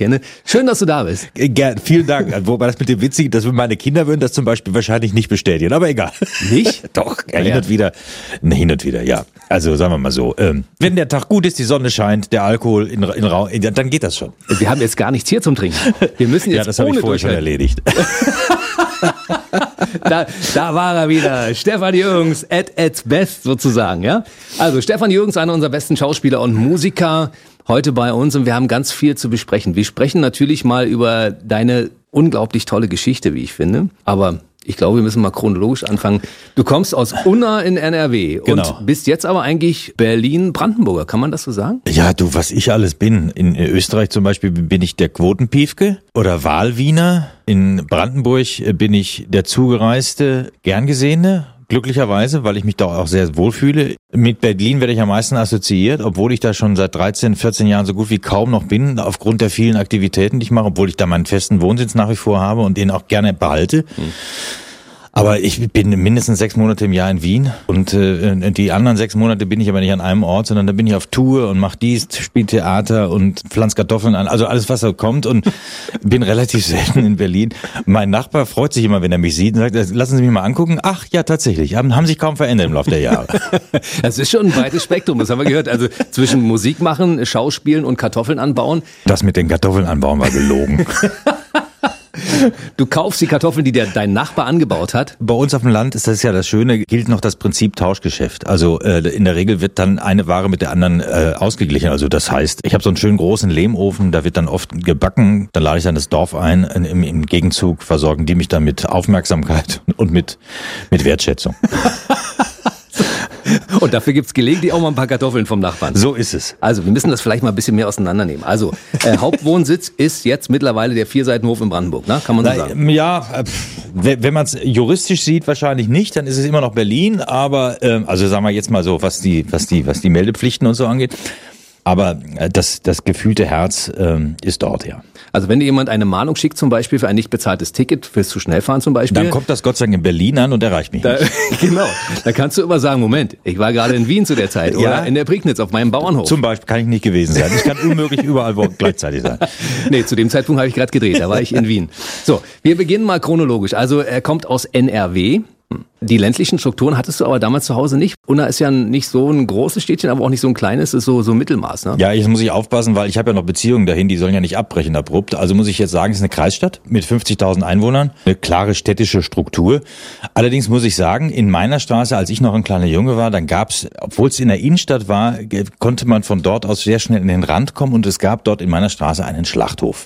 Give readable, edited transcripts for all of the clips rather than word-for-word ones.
kenne. Schön, dass du da bist. Vielen Dank. Wobei das mit dem Witzigen, dass wir meine Kinder würden das zum Beispiel wahrscheinlich nicht bestätigen, aber egal. Nicht? Doch, hin und wieder, ja. Also sagen wir mal so, wenn der Tag gut ist, die Sonne scheint, der Alkohol in Raum, dann geht das schon. Wir haben jetzt gar nichts hier zum Trinken. Wir müssen jetzt das habe ich vorher schon erledigt. Da war er wieder. Stefan Jürgens at best sozusagen, ja? Also Stefan Jürgens, einer unserer besten Schauspieler und Musiker, heute bei uns und wir haben ganz viel zu besprechen. Wir sprechen natürlich mal über deine unglaublich tolle Geschichte, wie ich finde, aber ich glaube, wir müssen mal chronologisch anfangen. Du kommst aus Unna in NRW und bist jetzt aber eigentlich Berlin-Brandenburger. Kann man das so sagen? Ja, du, was ich alles bin. In Österreich zum Beispiel bin ich der Quotenpiefke oder Wahlwiener. In Brandenburg bin ich der zugereiste, gern gesehene. Glücklicherweise, weil ich mich da auch sehr wohlfühle. Mit Berlin werde ich am meisten assoziiert, obwohl ich da schon seit 13, 14 Jahren so gut wie kaum noch bin, aufgrund der vielen Aktivitäten, die ich mache, obwohl ich da meinen festen Wohnsitz nach wie vor habe und den auch gerne behalte. Aber ich bin mindestens 6 Monate im Jahr in Wien und die anderen 6 Monate bin ich aber nicht an einem Ort, sondern da bin ich auf Tour und mache dies, spiele Theater und pflanze Kartoffeln an, also alles, was so kommt und bin relativ selten in Berlin. Mein Nachbar freut sich immer, wenn er mich sieht und sagt, lassen Sie mich mal angucken. Ach ja, tatsächlich, haben sich kaum verändert im Laufe der Jahre. Das ist schon ein weites Spektrum, das haben wir gehört. Also zwischen Musik machen, Schauspielen und Kartoffeln anbauen. Das mit den Kartoffeln anbauen war gelogen. Du kaufst die Kartoffeln, die dein Nachbar angebaut hat? Bei uns auf dem Land ist das ja das Schöne, gilt noch das Prinzip Tauschgeschäft. Also in der Regel wird dann eine Ware mit der anderen ausgeglichen. Also das heißt, ich habe so einen schönen großen Lehmofen, da wird dann oft gebacken, dann lade ich dann das Dorf ein, im Gegenzug versorgen die mich dann mit Aufmerksamkeit und mit Wertschätzung. Und dafür gibt's gelegentlich auch mal ein paar Kartoffeln vom Nachbarn. So ist es. Also wir müssen das vielleicht mal ein bisschen mehr auseinandernehmen. Also Hauptwohnsitz ist jetzt mittlerweile der Vierseitenhof in Brandenburg, ne? Kann man so sagen? Ja, wenn man es juristisch sieht, wahrscheinlich nicht, dann ist es immer noch Berlin, aber also sagen wir jetzt mal so, was die Meldepflichten und so angeht. Aber das gefühlte Herz ist dort, ja. Also wenn dir jemand eine Mahnung schickt, zum Beispiel für ein nicht bezahltes Ticket, fürs zu schnell fahren zum Beispiel. Dann kommt das Gott sei Dank in Berlin an und erreicht mich nicht. Genau. Da kannst du immer sagen, Moment, ich war gerade in Wien zu der Zeit oder in der Prignitz auf meinem Bauernhof. Zum Beispiel kann ich nicht gewesen sein. Ich kann unmöglich überall gleichzeitig sein. Nee, zu dem Zeitpunkt habe ich gerade gedreht, da war ich in Wien. So, wir beginnen mal chronologisch. Also er kommt aus NRW. Die ländlichen Strukturen hattest du aber damals zu Hause nicht. Unna ist ja nicht so ein großes Städtchen, aber auch nicht so ein kleines, ist so Mittelmaß, ne? Ja, jetzt muss ich aufpassen, weil ich habe ja noch Beziehungen dahin, die sollen ja nicht abbrechen abrupt. Also muss ich jetzt sagen, es ist eine Kreisstadt mit 50.000 Einwohnern, eine klare städtische Struktur. Allerdings muss ich sagen, in meiner Straße, als ich noch ein kleiner Junge war, dann gab's, obwohl es in der Innenstadt war, konnte man von dort aus sehr schnell in den Rand kommen und es gab dort in meiner Straße einen Schlachthof.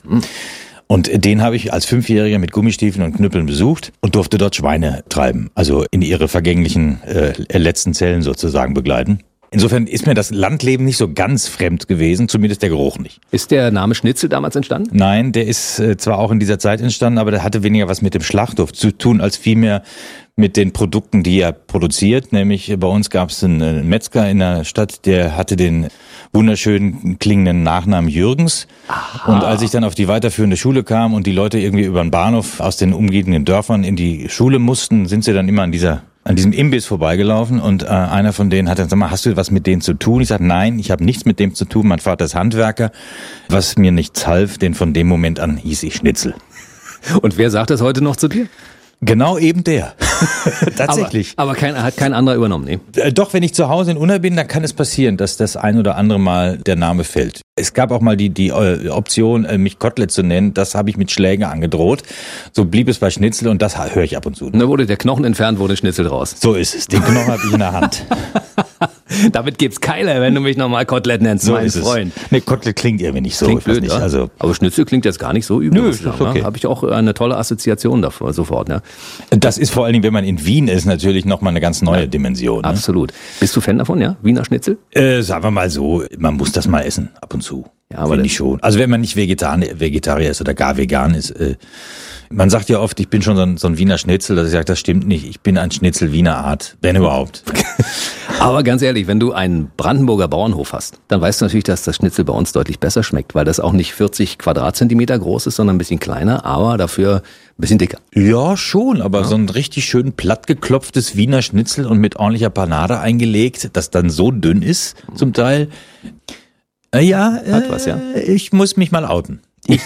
Und den habe ich als 5-Jähriger mit Gummistiefeln und Knüppeln besucht und durfte dort Schweine treiben, also in ihre vergänglichen letzten Zellen sozusagen begleiten. Insofern ist mir das Landleben nicht so ganz fremd gewesen, zumindest der Geruch nicht. Ist der Name Schnitzel damals entstanden? Nein, der ist zwar auch in dieser Zeit entstanden, aber der hatte weniger was mit dem Schlachthof zu tun, als vielmehr mit den Produkten, die er produziert. Nämlich bei uns gab es einen Metzger in der Stadt, der hatte den wunderschön klingenden Nachnamen Jürgens. Aha. Und als ich dann auf die weiterführende Schule kam und die Leute irgendwie über den Bahnhof aus den umliegenden Dörfern in die Schule mussten, sind sie dann immer an diesem Imbiss vorbeigelaufen und einer von denen hat dann gesagt, hast du was mit denen zu tun? Ich sagte, nein, ich habe nichts mit dem zu tun, mein Vater ist Handwerker. Was mir nichts half, denn von dem Moment an hieß ich Schnitzel. Und wer sagt das heute noch zu dir? Genau eben der. Tatsächlich. Aber hat kein anderer übernommen, ne? Doch, wenn ich zu Hause in Unna bin, dann kann es passieren, dass das ein oder andere Mal der Name fällt. Es gab auch mal die Option, mich Kotelett zu nennen. Das habe ich mit Schlägen angedroht. So blieb es bei Schnitzel und das höre ich ab und zu. Da wurde der Knochen entfernt, wurde Schnitzel raus. So ist es. Den Knochen habe ich in der Hand. Damit gibt's Keile, wenn du mich nochmal Kotelett nennst, so mein Freund. Nee, Kotelett klingt irgendwie nicht so. Klingt blöd, nicht. Ja? Also aber Schnitzel klingt jetzt gar nicht so übel. Nö, ist okay. Habe ich auch eine tolle Assoziation davor, sofort. Ne? Das ist vor allen Dingen, wenn man in Wien ist, natürlich nochmal eine ganz neue Dimension. Ne? Absolut. Bist du Fan davon, ja? Wiener Schnitzel? Sagen wir mal so, man muss das mal essen, ab und zu. Ja, aber finde ich schon. Also wenn man nicht Vegetarier ist oder gar vegan ist. Man sagt ja oft, ich bin schon so ein Wiener Schnitzel, dass ich sage, das stimmt nicht. Ich bin ein Schnitzel Wiener Art, wenn überhaupt. Aber ganz ehrlich, wenn du einen Brandenburger Bauernhof hast, dann weißt du natürlich, dass das Schnitzel bei uns deutlich besser schmeckt, weil das auch nicht 40 Quadratzentimeter groß ist, sondern ein bisschen kleiner, aber dafür ein bisschen dicker. Ja, schon, aber so ein richtig schön plattgeklopftes Wiener Schnitzel und mit ordentlicher Panade eingelegt, das dann so dünn ist zum Teil. Ja, hat was, ja. Ich muss mich mal outen.